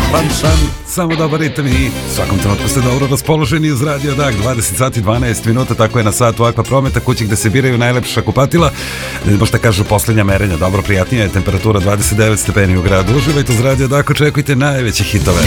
Samo dobar ritam i svakom trenutku ste dobro raspoloženi uz Radio Dak. 20 sati 12 minuta, tako je na satu Akva Prometa, kući gde se biraju najlepša kupatila. Možda kažu poslednja merenja, dobro, prijatnija je temperatura 29 stepeni u gradu. Uživajte uz Radio Dak, očekujte najveće hitove.